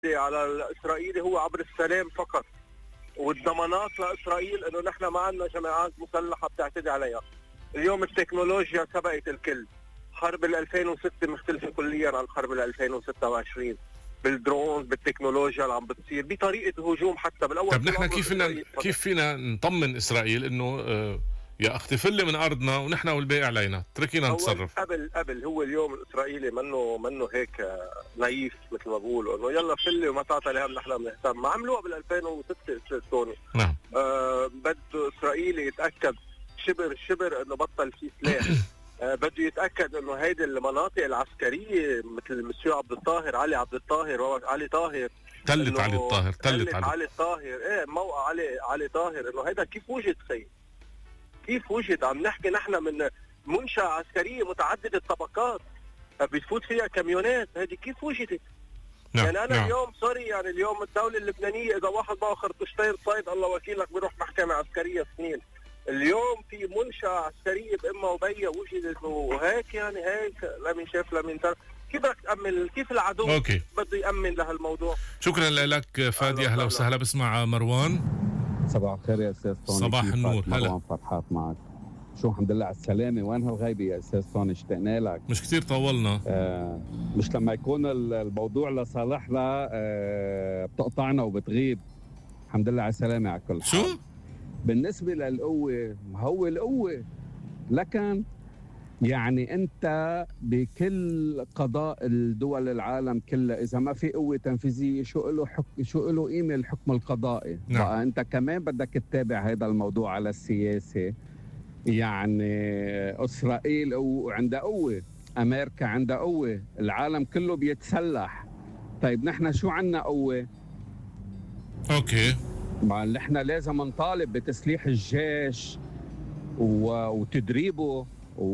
على الإسرائيلي هو عبر السلام فقط، والضمانات لإسرائيل إنه نحن ما عندنا جماعات مسلحة بتعتدي عليها. اليوم التكنولوجيا سبقت الكل. حرب 2006 مختلفة كليا عن حرب 2026 بالدرون، بالتكنولوجيا اللي عم بتصير، بطريقة هجوم حتى بالأول. طب نحن كيف فينا نطمن إسرائيل إنه يا أختي فل من أرضنا ونحن والباقي علينا، تركينا نتصرف؟ قبل هو اليوم الإسرائيلي منه هيك نايف مثل ما بقولوا إنه يلا فل وما تعطى لهم نحن بنهتم. ما عملوها بال 2006 أستاذ توني. نعم. بده إسرائيلي يتأكد شبر إنه بطل في سلاح. بده يتأكد إنه هيدي المناطق العسكرية مثل مسيو عبد الطاهر، علي طاهر تلت علي الطاهر ايه موقع علي طاهر، انه هيدا كيف وجد كيف وجد؟ عم نحكي نحن من منشأة عسكرية متعددة الطبقات بتفوت فيها كاميونات، هذه كيف وجدت؟ نعم. يعني انا نعم. اليوم سوري، يعني اليوم الدولة اللبنانية اذا واحد ما خرطوشتين صيد الله وكيلك بيروح محكمة عسكرية سنين. اليوم في منشأة عسكرية بإما وبيا وجدت وهيك، يعني هيك لا من شاف لا من ترى. كيف بدك تأمن؟ كيف العدو بده يأمن لهالموضوع؟ شكرا لك فادي. أهلا وسهلا. بسمع مروان. صباح الخير يا أستاذ طوني. صباح النور. مروان فرحات معك. شو الحمد لله على السلامة. وين هالغيبة يا أستاذ طوني؟ اشتقنا لك. مش كتير طولنا. مش لما يكون الموضوع لصالحنا بتقطعنا وبتغيب. الحمد لله على السلامة على كل حال. شو؟ بالنسبة للقوة، هو القوة لكن يعني أنت بكل قضاء الدول العالم كلها إذا ما في قوة تنفيذية شو له قيمة الحكم القضائي؟ نعم. بقى أنت كمان بدك تتابع هذا الموضوع على السياسة. يعني إسرائيل عندها قوة، أمريكا عندها قوة، العالم كله بيتسلح. طيب نحن شو عنا قوة؟ أوكي. ما نحن لازم نطالب بتسليح الجيش وتدريبه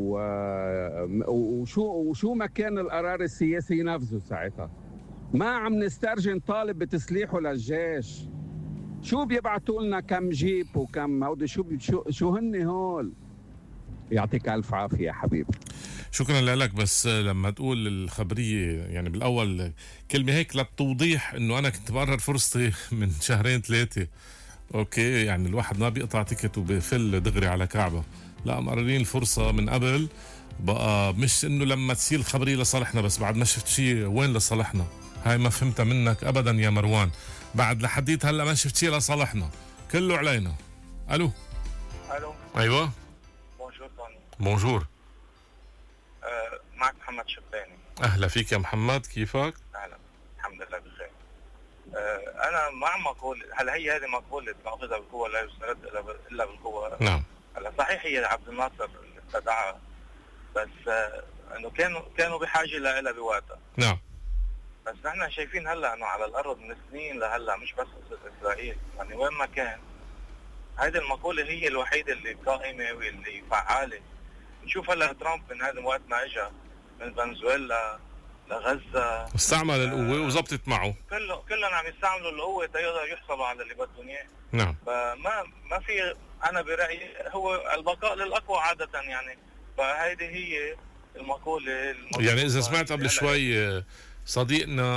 وشو ما كان القرار السياسي ينفذه ساعتها. ما عم نسترجي نطالب بتسليحه للجيش. شو بيبعتوا لنا كم جيب وكم هودي شو هن هول؟ يعطيك الف عافيه حبيبي. شكرا لك. بس لما تقول الخبريه يعني بالاول كلمه هيك للتوضيح انه انا كنت بقرر فرصتي من 2-3. اوكي، يعني الواحد ما بيقطع تيكت وبفل دغري على كعبه، لا مقررين الفرصه من قبل. بقى مش انه لما تصير الخبريه لصالحنا بس بعد ما شفت شيء وين لصالحنا. هاي ما فهمتها منك ابدا يا مروان. بعد لحديت هلا ما شفت شيء لصالحنا، كله علينا. الو. ايوه. بونجور. معك محمد شباني. اهلا فيك يا محمد، كيفك؟ اهلا، الحمد لله بخير. انا مع مقولة، هل هي هذه مقولة مأخوذة بالقوة لا يسترد الا بالقوة؟ نعم. هلا صحيح هي عبد الناصر اللي استدعاها، بس انه كانوا بحاجة لها بوقتها. نعم. بس نحن شايفين هلا انه على الارض من سنين لهلا، مش بس اسرائيل، يعني وين ما كان هذه المقولة هي الوحيدة اللي قائمة واللي فعالة. نشوف هلا ترامب من هذا وقت ما اجى من فنزويلا لغزة استعمل القوة وزبطت معه. كلهم عم يستعملوا القوة تقدروا يحصلوا على اللي بدهم اياه. نعم. فما في، انا برأيي هو البقاء للأقوى عادة يعني. فهيدي هي المقولة يعني إذا سمعت قبل شوي صديقنا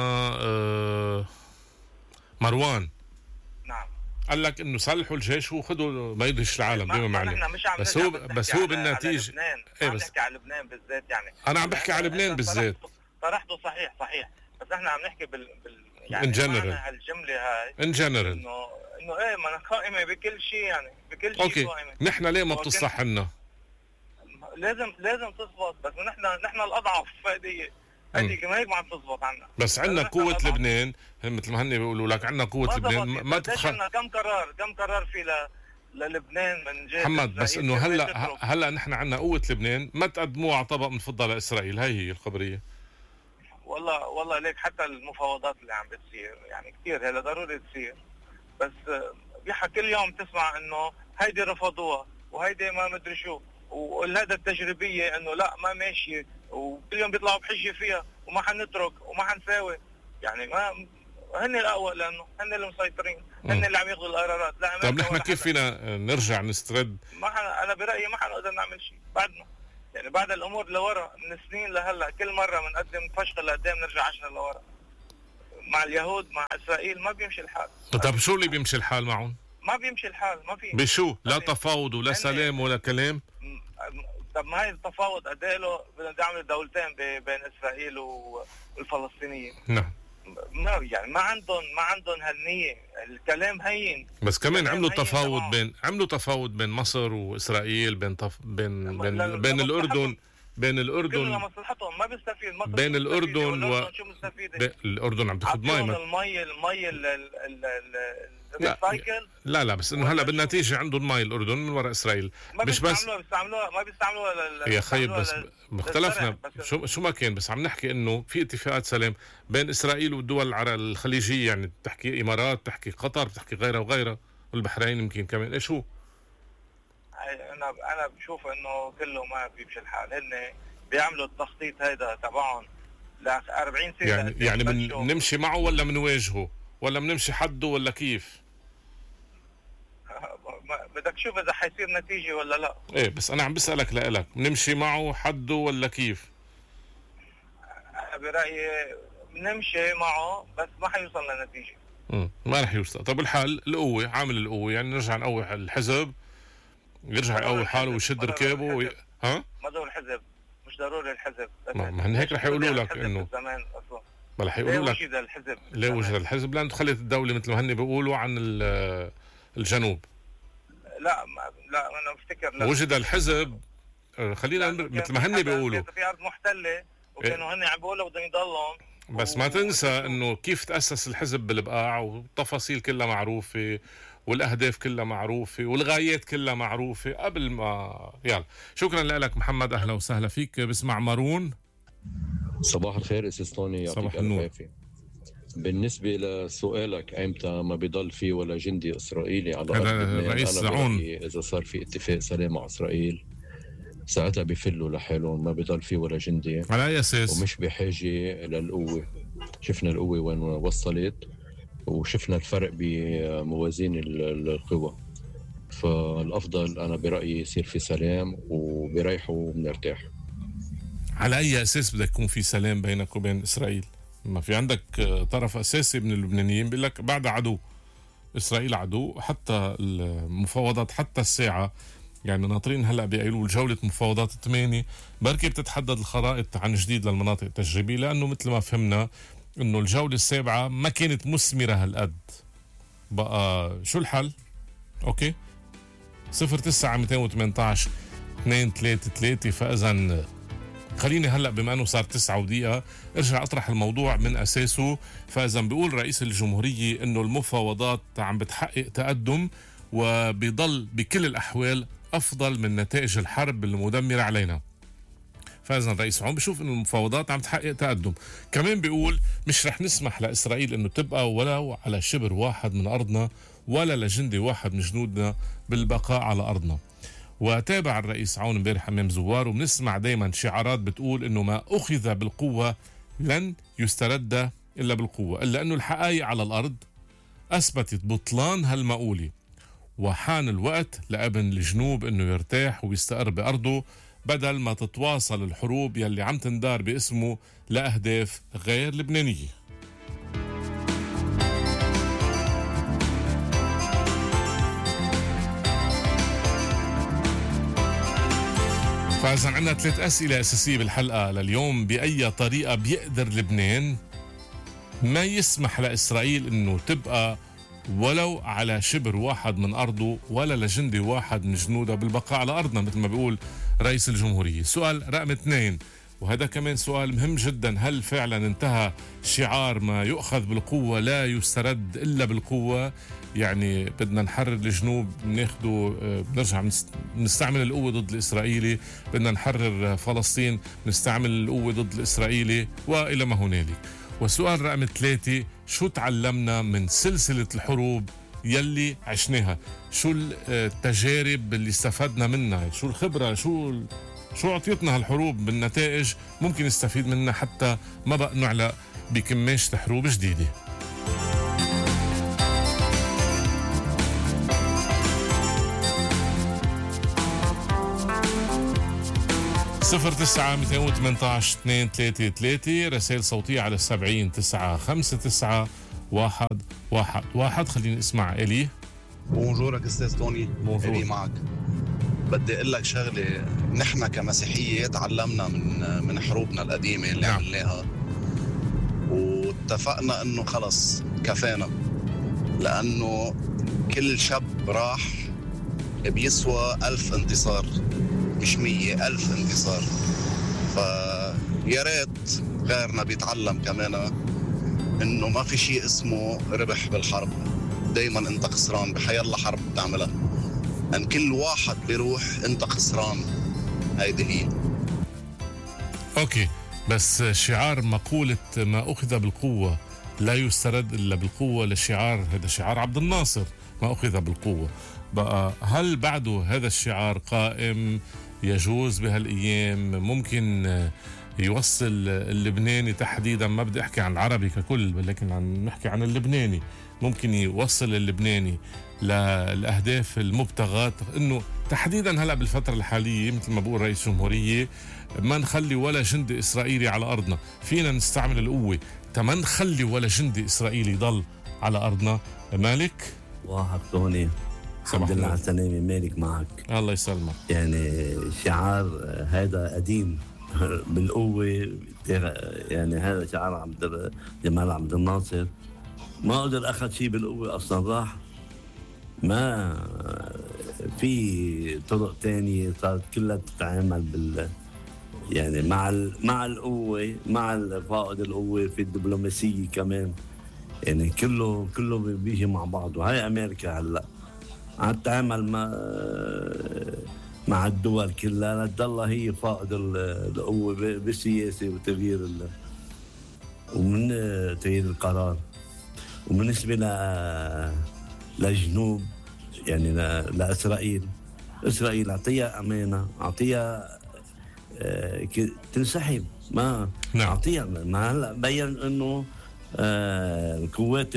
مروان. نعم. قال لك انه صلحوا الجيش وخذوا ما يدهش العالم بما معنى. بس هو بالنتيجه عم نحكي على لبنان بالذات. يعني انا عم بحكي على لبنان بالذات. طرحته صحيح بس احنا عم نحكي يعني ان جنرال هالجمله هاي ان جنرال انه ايه ما قائمه بكل شيء، يعني بكل شيء اوكي. قائمه. نحن ليه ما بتصلح عنا؟ لازم تزبط، بس نحن الاضعف. هذه كمان هيك ما عم تزبط عنا. بس عندنا قوة لبنان، مثل ما هن بيقولوا لك عندنا قوة لبنان. ما تدخل كم قرار في للبنان من جهة محمد. بس انه هلا نحن عندنا قوة لبنان ما تقدموها على طبق من فضة لإسرائيل. هي الخبرية. والله ليك حتى المفاوضات اللي عم بتصير يعني كثير هلا ضروري تصير، بس كل يوم تسمع انه هيدي رفضوها وهيدي ما مدري شو، وهذا التجريبية انه لا ما ماشي، وكل يوم بيطلعوا بحجة فيها وما حنترك وما حنساوي. يعني ما هن الأول لأنه هن اللي مسيطرين، هن اللي عم ياخذوا القرارات. لا طب نحن كيف فينا نرجع نسترد؟ أنا برأيي ما حنقدر نعمل شيء بعدنا. يعني بعد الأمور لورا من سنين لهلا كل مرة بنقدم فشل لقدام نرجع 10 لورا. مع اليهود مع اسرائيل ما بيمشي الحال. طب شو اللي بيمشي الحال معهم؟ ما بيمشي الحال، ما في بشو؟ لا تفاوض ولا سلام ولا كلام؟ طب ما هي التفاوض قد له بدنا نعمل دولتين بين اسرائيل والفلسطينيين. نعم. ما يعني ما عندهم هالنية، الكلام هين. بس كمان عملوا تفاوض بين مصر واسرائيل، بين الاردن كلها مصلحتهم، ما بيستفيد مصر بين الاردن شو مستفيدة؟ الاردن عم تاخذ المي الريسايكل. لا بس انه هلا بالنتيجه عندهم مي الاردن من وراء اسرائيل، مش بس ما بيستعملوها يا خيب. بس مختلفنا شو ما كان، بس عم نحكي انه في اتفاقات سلام بين اسرائيل والدول الخليجيه، يعني بتحكي امارات، بتحكي قطر، بتحكي غيرها وغيرها، والبحرين يمكن كمان. ايش هو؟ انا بشوف انه كله ما بيمشي الحال. هن بيعملوا التخطيط هيدا تبعهم ل 40 سنه، يعني بنمشي معه ولا بنواجهه ولا بنمشي حده ولا كيف؟ بدك تشوف اذا حيصير نتيجه ولا لا. ايه بس انا عم بسالك لك بنمشي معه حده ولا كيف؟ برايي بنمشي معه بس ما حيوصل لنتيجه. ما رح يوصل. طب الحل القوه، عامل القوه، يعني نرجع نقوي الحزب، يرجع يقوي حاله ويشد ركابه ها؟ ما دور الحزب، مش ضروري الحزب. ما هن هيك رح يقولوا لك انه زمان اصلا ما رح يقولوا لك ليه وجد الحزب؟ لأن دخلت الدولة مثل ما هن بيقولوا عن الجنوب. لا انا بفتكر لا وجد الحزب، خلينا مثل ما هن بيقولوا في ارض محتله وكانوا هن عم بيقولوا بدهم يضلهم. بس ما تنسى انه كيف تأسس الحزب بالبقاع، والتفاصيل كلها معروفة، والاهداف كلها معروفة، والغايات كلها معروفة قبل ما يلا. شكرا لك محمد، اهلا وسهلا فيك. بسمع مارون. صباح الخير اسستوني، يعطيك الف عافية. بالنسبة لسؤالك ايمتى ما بيضل في ولا جندي اسرائيلي على ارض لبنان، انا برأيي اذا صار في اتفاق سلام مع اسرائيل ساعتها بيفلوا لحالهم، ما بيضل في ولا جندي. على اي اساس؟ ومش بحاجة للقوة. شفنا القوة وين وصلت، وشفنا الفرق بموازين القوى. فالافضل انا برأيي يصير في سلام وبيريحوا وبنرتاح. على اي اساس بدك يكون في سلام بينك وبين اسرائيل؟ ما في عندك طرف اساسي من اللبنانيين بيقول لك بعد عدو، اسرائيل عدو. حتى المفاوضات حتى الساعه يعني ناطرين هلا بيقولوا جوله مفاوضات 8 بركي بتتحدد الخرائط عن جديد للمناطق التجريبيه، لانه مثل ما فهمنا انه الجوله السابعه ما كانت مثمره هالقد. بقى شو الحل؟ اوكي 09 218 233. فاذا خليني هلا بما انه صار 9 ودقيقه ارجع اطرح الموضوع من اساسه. فاذا بيقول رئيس الجمهوريه انه المفاوضات عم بتحقق تقدم وبيضل بكل الاحوال افضل من نتائج الحرب المدمره علينا. فاذا الرئيس عم بشوف انه المفاوضات عم تحقق تقدم. كمان بيقول مش رح نسمح لاسرائيل انه تبقى ولو على شبر واحد من ارضنا ولا لجندي واحد من جنودنا بالبقاء على ارضنا. وتابع الرئيس عون امبارح امام زوار، وبنسمع دائما شعارات بتقول انه ما اخذ بالقوه لن يسترد الا بالقوه، الا انه الحقائق على الارض اثبتت بطلان هالمقوله، وحان الوقت لابن الجنوب انه يرتاح ويستقر بارضه بدل ما تتواصل الحروب يلي عم تندار باسمه لاهداف غير لبنانيه. فإذا عندنا 3 أسئلة أساسية بالحلقة لليوم. بأي طريقة بيقدر لبنان ما يسمح لإسرائيل إنه تبقى ولو على شبر واحد من أرضه ولا لجندي واحد من جنوده بالبقاء على أرضنا مثل ما بيقول رئيس الجمهورية؟ سؤال رقم 2، وهذا كمان سؤال مهم جدا، هل فعلا انتهى شعار ما يؤخذ بالقوة لا يسترد إلا بالقوة؟ يعني بدنا نحرر الجنوب بناخده بنرجع نستعمل القوة ضد الإسرائيلي، بدنا نحرر فلسطين نستعمل القوة ضد الإسرائيلي وإلى ما هنالك. وسؤال رقم 3، شو تعلمنا من سلسلة الحروب يلي عشناها؟ شو التجارب اللي استفدنا منها؟ شو الخبرة؟ شو عطيتنا هالحروب بالنتائج ممكن نستفيد منها حتى ما بقى نعلق بكماشة حروب جديدة؟ 09-218-233 رسائل صوتية على 70-959-111. خليني اسمع إلي. بونجورك استاذ توني. بونجور. إلي معك. بدي اقول لك شغله، نحن كمسيحيه تعلمنا من حروبنا القديمه اللي عملناها، واتفقنا انه خلص كفانا، لانه كل شاب راح بيسوى 1000 انتصار، مش 100، 1000 انتصار. فيا ريت غيرنا بيتعلم كمان انه ما في شيء اسمه ربح بالحرب، دايما انت خسران بحيالله حرب بتعملها، ان كل واحد بيروح انت خسران. هيدي هي. اوكي، بس شعار مقولة ما أخذ بالقوة لا يسترد إلا بالقوة للشعار، هذا شعار عبد الناصر، ما أخذ بالقوة. بقى هل بعده هذا الشعار قائم يجوز بهالأيام؟ ممكن يوصل اللبناني تحديدا، ما بدي أحكي عن العربي ككل لكن عن نحكي عن اللبناني، ممكن يوصل اللبناني للأهداف المبتغاة، إنه تحديدا هلأ بالفترة الحالية مثل ما بقول رئيس جمهورية، ما نخلي ولا جندي إسرائيلي على أرضنا، فينا نستعمل القوة ما نخلي ولا جندي إسرائيلي يضل على أرضنا. مالك واحد توني، الحمد لله على السلامة. مالك معك، الله يسلمك. يعني شعار هذا قديم بالقوة، يعني هذا شعار جمال عبد الناصر، ما قدر أخذ شيء بالقوة أصلا، راح ما في طرق تانية صارت كلها تتعامل يعني مع القوة، مع فائض القوة في الدبلوماسية كمان، يعني كله بيجي مع بعض. وهي أمريكا هلا عم تتعامل مع الدول كلها لتضل هي فائض القوة بالسياسة وتغيير ومن تغيير القرار. وبالنسبة للجنوب يعني إسرائيل أعطيها أمانة، أعطيها تنسحب، ما أعطيها. ما هلا بين إنه القوات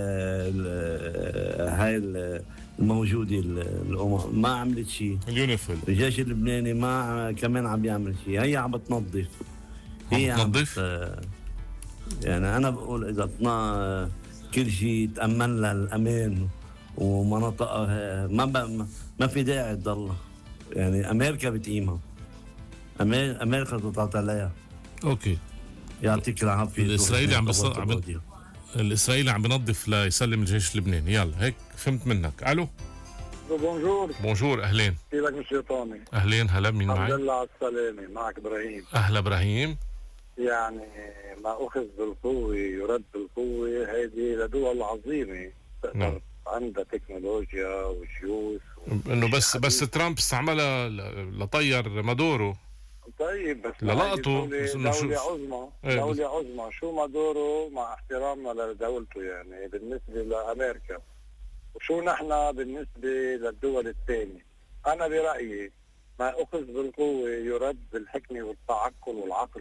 هاي الموجودة الأمم ما عملت شيء، اليونيفيل الجيش اللبناني ما كمان عم يعمل شيء، هي عم بتنظف، هي عم بتنظف. يعني أنا بقول إذا كل شيء تأمن لها الأمان ومناطقها ما في داعي تضل. يعني أمريكا بتقيمها، أمريكا تضغط عليها. أوكي، يعطيك العافية. الإسرائيلي عم بنظف ليسلم الجيش اللبناني. يلا هيك فهمت منك. ألو بونجور. أهلين، كيفك مش طامي؟ أهلين، هلا مين معي؟ الحمد لله على السلامة. معك إبراهيم. أهلا إبراهيم. يعني ما أخذ بالقوة يرد بالقوة، هذه لدول عظيمة تقدر عندها تكنولوجيا وجيوش إنه بس ترامب استعملها لطير مادورو. طيب بس للقطه دولة عظمى شو مادورو، مع احترامنا لدولته يعني بالنسبة لأمريكا، وشو نحن بالنسبة للدول الثانية. أنا برأيي ما أخذ بالقوة يرد بالحكمة والتعقل والعقل.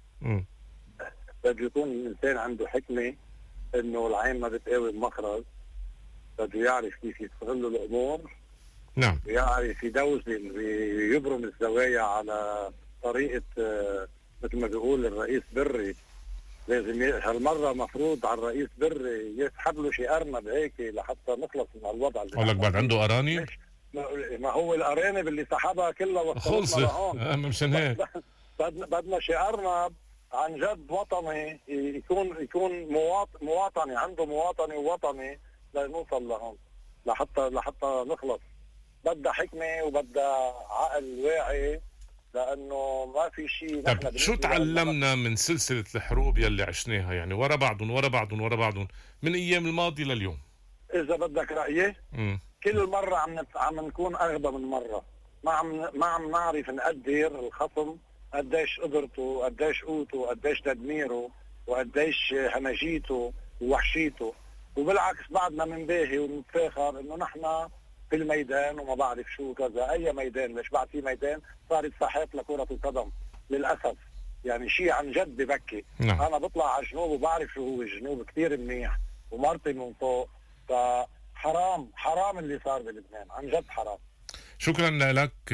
بده يكون الإنسان عنده حكمة، إنه العين ما بتقاوم مخرج، بده يعرف كيف يستغل الأمور. نعم. يعرف يدوزن ويبرم الزوايا على طريقة مثل ما بيقول الرئيس بري. لازم هالمرة مفروض على الرئيس بري يسحب له شي أرنب هيك لحتى نخلص من الوضع اللي أقول لك بعد عنده أرانب؟ ما هو الأرانب اللي سحبها كلها وصلت لهون. مشان هيك بدنا شي أرنب عن جد وطني، يكون مواطني، عنده مواطني ووطني لنوصل لهون لحتى نخلص. بدها حكمة وبدها عقل واعي، لأنه ما في شيء. طب شو تعلمنا من سلسلة الحروب يلي عشناها، يعني ورا بعضهم من أيام الماضي لليوم؟ إذا بدك رأيي، كل مرة عم نكون أغبى من مرة، ما عم نعرف نقدر الخصم قديش قدرته، قديش قوته، قديش تدميره، وقديش همجيته ووحشيته. وبالعكس بعدنا منباهي ونتفاخر إنه نحن في الميدان وما بعرف شو كذا. أي ميدان؟ ليش بعد في ميدان صارت ساحات لكرة القدم للأسف. يعني شيء عن جد ببكي. أنا بطلع على الجنوب وبعرف شو هو الجنوب كتير منيح ومرتي من فوق. فحرام اللي صار بلبنان، عن جد حرام. شكرا لك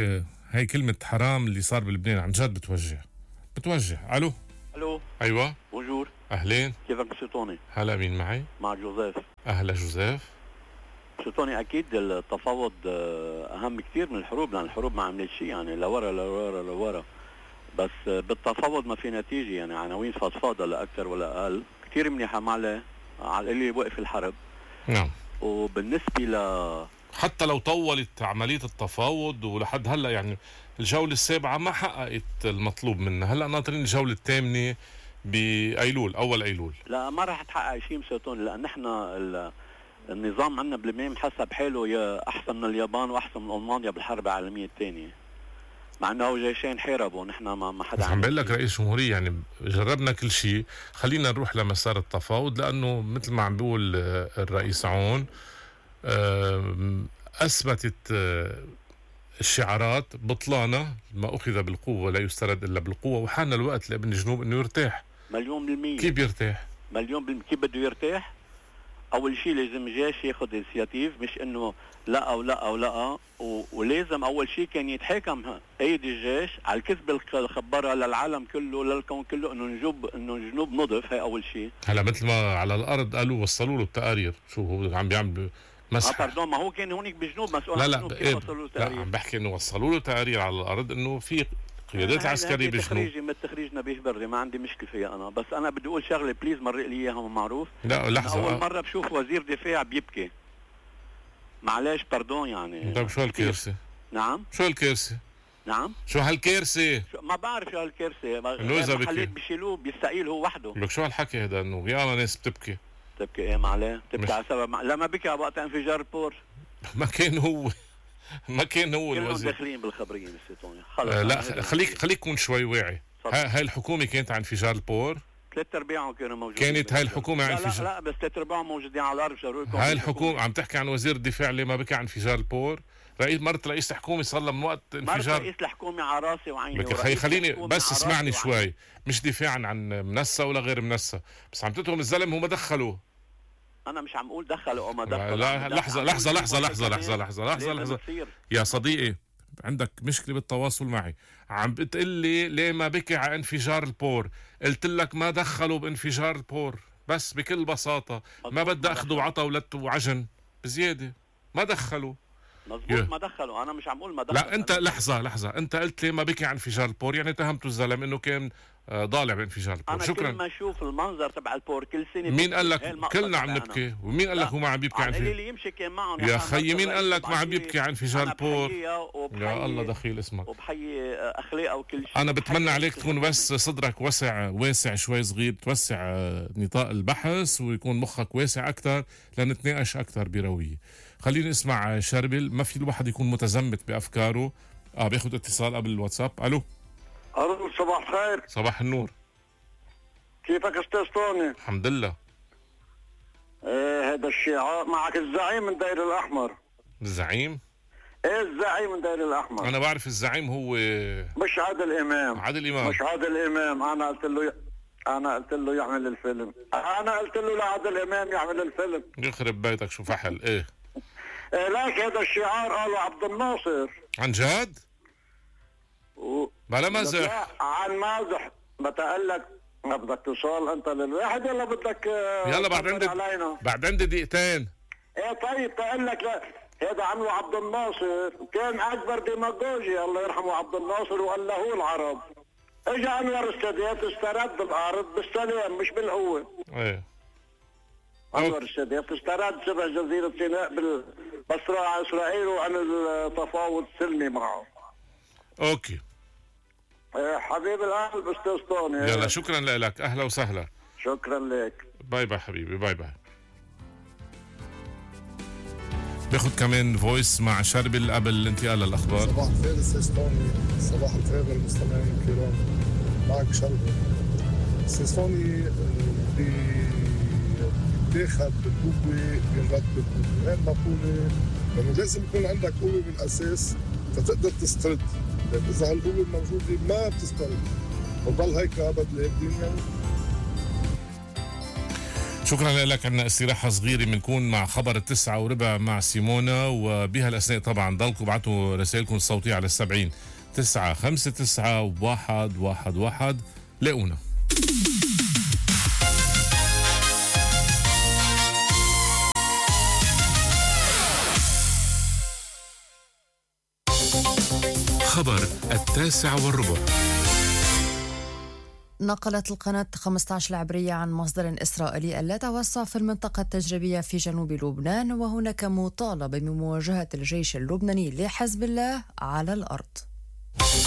هاي كلمة حرام اللي صار بلبنان عن جد بتوجع. الو. ايوه بونجور. اهلين، كيفك سي طوني؟ هلا، مين معي؟ مع جوزيف. اهلا جوزيف. سي طوني، اكيد التفاوض اهم كثير من الحروب، لان الحروب ما عملت شيء يعني لورا، بس بالتفاوض ما في نتيجه، يعني عناوين فضفاضه لا اكثر ولا اقل، كثير منيحه على اللي وقف الحرب. نعم. وبالنسبه حتى لو طولت عمليه التفاوض ولحد هلا، يعني الجوله السابعه ما حققت المطلوب منها، هلا ناطرين الجوله الثامنه بايلول، اول ايلول. لا، ما راح تحقق شيء مسيطون، لان احنا النظام عندنا بلبنان حسب حاله يا احسن من اليابان واحسن من المانيا بالحرب العالميه الثانيه، مع انه جيشين حاربوا، نحن ما حدا عم بقول لك رئيس جمهورية، يعني جربنا كل شيء، خلينا نروح لمسار التفاوض، لانه مثل ما عم بيقول الرئيس عون اثبتت الشعارات بطلانة، ما اخذ بالقوه لا يسترد الا بالقوه، وحان الوقت لابن الجنوب انه يرتاح. مليون بالمية. كيف يرتاح؟ مليون بالمية. كيف بده يرتاح؟ اول شيء لازم الجيش ياخذ انسياتيف، مش انه لا ولازم اول شيء كان يتحاكم ايدي الجيش على الكذبه الخبرها للعالم كله للكون كله انه الجنوب نضف. هي اول شيء. هلا مثل ما على الارض قالوا وصلوا له التقارير، شو هو عم بيعمل مسح. ما هو كان هونيك بجنوب مسؤول عن الجنوب. لا عم بحكي انه وصلوا له تقارير على الارض انه في قيادات عسكريه بجنوب. ما تخريج نبيه بري، ما عندي مشكله فيها انا، بس انا بدي اقول شغله بليز مرق لي اياها معروف. لا لحظه، اول مره بشوف وزير دفاع بيبكي، معلش باردون يعني. طيب شو هالكارثه؟ نعم شو هالكارثه؟ نعم شو هالكارثه؟ ما بعرف شو هالكارثه، انه اذا محلات بيشيلوه بيستقيل هو وحده. لك شو هالحكي هذا انه ياما ناس بتبكي ايه معلش بتبكي على سبب لا ما بكى وقت انفجار البور. ما كان هو الوزير. كلهم داخلين بالخبريه نسيتوني. لا خليك كون شوي واعي. هاي الحكومه كانت عن انفجار البور، 3/4 كانوا موجودين. كانت هاي الحكومه عن انفجار. لا بس 3/4 موجودين على الارض. هاي الحكومه عم تحكي عن وزير الدفاع اللي ما بكى عن انفجار البور. رئيس الحكومه صار له من وقت انفجار. رئيس الحكومه على راسي وعيني. خليني بس اسمعني شوي، مش دفاعا عن منسى ولا غير منسى، بس عم تتهم الزلم هو ما دخله. انا مش عم اقول دخلوا او ما دخلوا. لا لحظه يا صديقي، عندك مشكله بالتواصل معي. عم بتقول لي ليه ما بكي على انفجار البور؟ قلت لك ما دخلوا بانفجار البور، بس بكل بساطه ما بدي اخذ وعطى ولدت وعجن بزياده، ما دخلوا. مظبوط ما دخلوا، انا مش عم اقول ما دخلوا. لا انت لحظه، انت قلت لي ما بكي عن انفجار البور، يعني اتهمته الزلم انه كان ضالع بانفجار البور. أنا شكرا. كل ما اشوف المنظر تبع البور كل سنه. مين قال لك كلنا عم نبكي؟ ومين قال لك هو ما عم يبكي عن اللي يمشي كان معهم يا خيي؟ مين قال لك ما عم يبكي عن انفجار البور؟ يا الله دخيل اسمك. وبحيي اخلاقه وكل شيء. انا بتمنى عليك تكون بس صدرك واسع شوي صغير، توسع نطاق البحث ويكون مخك واسع اكثر لنتناقش اكثر برويه. خليني اسمع شربل، ما في الواحد يكون متزمت بافكاره. باخذ اتصال قبل الواتساب. الو صباح الخير. صباح النور. كيفك استاذ طوني؟ الحمد لله. هذا الشعار معك الزعيم من داير الاحمر. الزعيم؟ ايه الزعيم من داير الاحمر. انا بعرف الزعيم هو مش عادل امام. مش عادل امام. انا قلت له يعمل الفيلم. انا قلت له لعادل امام يعمل الفيلم. يخرب بيتك شو فحل. ايه لك هذا الشعار قاله عبد الناصر. عن جد؟ بلا مزح. عن مازح. بتقول لك ما بدك توصل انت للواحد ولا بدك يلا بعد عندي دقيقتين. ايه طيب تقول لك لا هذا عمله عبد الناصر، كان اكبر ديماغوجي الله يرحمه عبد الناصر وقال له العرب. اجى انور السادات استرد الارض بالسلام مش بالقوه. ايه انور السادات استرد شبه جزيره سيناء بالصراع اسرائيل وعن التفاوض السلمي معه. اوكي حبيب القلب استاذ طوني. يلا شكرا لك، اهلا وسهلا. شكرا لك. باي باي حبيبي، باي باي. باخذ كمان فويس مع شربل قبل الانتقال للاخبار. صباح الخير استاذ طوني. صباح الخير للمستمعين الكرام. معك شربل. استاذ طوني بياخذ بالقوه بينرد بالقوه، هاي المقوله انه لازم يكون عندك قوه بالاساس فتقدر تسترد، لأن إذا هالقوة موجودة ما بتسترد وضل هيك أبد الآبدين يعني. شكرا لك. عندنا استراحة صغيرة بنكون مع خبر 9:15 مع سيمونا، وبها الأثناء طبعا ضلكم ابعتوا رسائلكم الصوتية على 70 959 لاقونا. خبر 9:15. نقلت القناة 15 العبرية عن مصدر إسرائيلي ألا توسع في المنطقة التجريبية في جنوب لبنان، وهناك مطالبة بمواجهة الجيش اللبناني لحزب الله على الأرض.